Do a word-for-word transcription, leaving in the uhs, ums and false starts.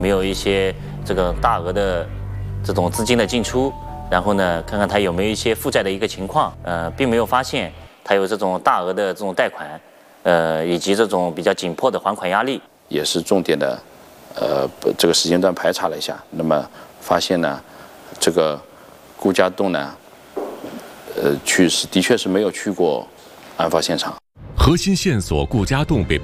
没有一些这个大额的这种资金的进出，然后呢，看看他有没有一些负债的一个情况，呃，并没有发现他有这种大额的这种贷款，呃，以及这种比较紧迫的还款压力， 也是重点的，呃，这个时间段排查了一下，那么发现呢，这个顾家栋呢，呃，去是的确是没有去过案发现场。 核心线索：顾家栋被